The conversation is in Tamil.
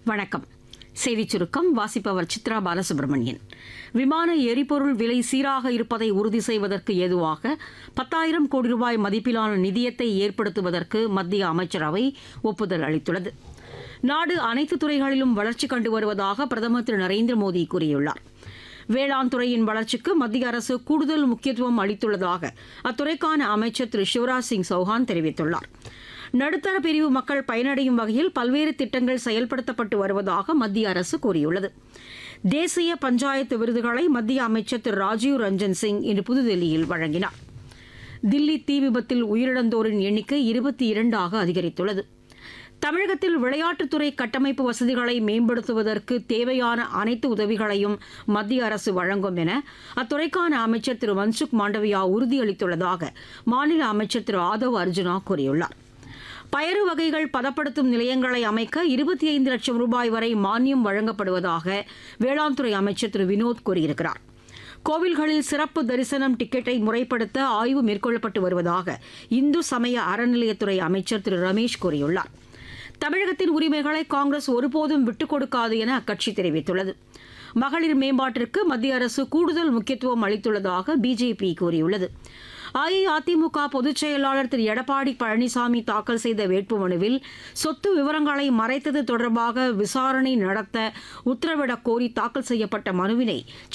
வணக்கம். செய்திச் சுருக்கம் வாசிப்பவர் சித்ரா பாலசுப்ரமணியன். விமான எரிபொருள் விலை சீராக இருப்பதை உறுதி செய்வதற்கு ஏதுவாக 10,000 கோடி ரூபாய் மதிப்பிலான நிதியத்தை ஏற்படுத்துவதற்கு மத்திய அமைச்சரவை ஒப்புதல் அளித்துள்ளது. நாடு அனைத்து துறைகளிலும் வளர்ச்சி கண்டு வருவதாக பிரதமர் திரு நரேந்திர மோடி கூறியுள்ளார். வேளாண் துறையின் வளர்ச்சிக்கு மத்திய அரசு கூடுதல் முக்கியத்துவம் அளித்துள்ளதாக அத்துறைக்கான அமைச்சர் திரு சிவராஜ் சிங் சௌஹான் தெரிவித்துள்ளார். நடுத்தர பிரிவு மக்கள் பயனடையும் வகையில் பல்வேறு திட்டங்கள் செயல்படுத்தப்பட்டு வருவதாக மத்திய அரசு கூறியுள்ளது. தேசிய பஞ்சாயத்து விருதுகளை மத்திய அமைச்சர் திரு ராஜீவ் ரஞ்சன் சிங் இன்று புதுதில்லியில் வழங்கினார். தில்லி தீ விபத்தில் உயிரிழந்தோரின் எண்ணிக்கை 22 அதிகரித்துள்ளது. தமிழகத்தில் விளையாட்டுத்துறை கட்டமைப்பு வசதிகளை மேம்படுத்துவதற்கு தேவையான அனைத்து உதவிகளையும் மத்திய அரசு வழங்கும் என அத்துறைக்கான அமைச்சர் திரு மன்சுக் மாண்டவியா உறுதியளித்துள்ளதாக மாநில அமைச்சர் திரு ஆதவ் அர்ஜுனா கூறியுள்ளார். பயறு வகைகள் பதப்படுத்தும் நிலையங்களை அமைக்க 25 லட்சம் ரூபாய் வரை மானியம் வழங்கப்படுவதாக வேளாண் துறை அமைச்சர் திரு வினோத் கூறியிருக்கிறார். கோவில்களில் சிறப்பு தரிசனம் டிக்கெட்டை முறைப்படுத்த ஆய்வு மேற்கொள்ளப்பட்டு வருவதாக இந்து சமய அறநிலையத்துறை அமைச்சர் திரு ரமேஷ் கூறியுள்ளார். தமிழகத்தின் உரிமைகளை காங்கிரஸ் ஒருபோதும் விட்டுக் கொடுக்காது என அக்கட்சி தெரிவித்துள்ளது. மகளிர் மேம்பாட்டிற்கு மத்திய அரசு கூடுதல் முக்கியத்துவம் அளித்துள்ளதாக பிஜேபி கூறியுள்ளது. அஇஅதிமுக பொதுச் செயலாளர் திரு எடப்பாடி பழனிசாமி தாக்கல் செய்த வேட்புமனுவில் சொத்து விவரங்களை மறைத்தது தொடர்பாக விசாரணை நடத்த உத்தரவிடக் கோரி தாக்கல் செய்யப்பட்ட மனுவினை